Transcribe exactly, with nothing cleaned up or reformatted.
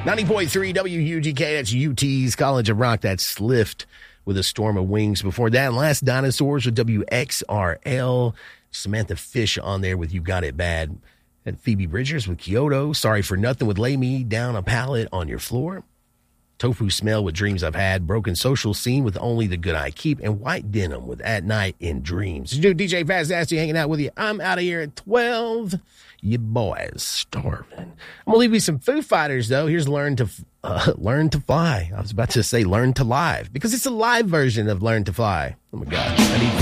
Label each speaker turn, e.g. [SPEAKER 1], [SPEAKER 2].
[SPEAKER 1] ninety point three W U G K, that's U T's College of Rock. That's Slift with A Storm of Wings. Before that, Last Dinosaurs with W X R L. Samantha Fish on there with You Got It Bad. And Phoebe Bridgers with Kyoto. Sorry for Nothing with Lay Me Down a Pallet on Your Floor. Tofu Smell with Dreams I've Had. Broken Social Scene with Only the Good I Keep. And White Denim with At Night in Dreams. D J Fast Nasty hanging out with you. I'm out of here at twelve. Your boy is starving. I'm going to leave you some Foo Fighters, though. Here's Learn to uh, Learn to Fly. I was about to say Learn to Live because it's a live version of Learn to Fly. Oh, my God. I need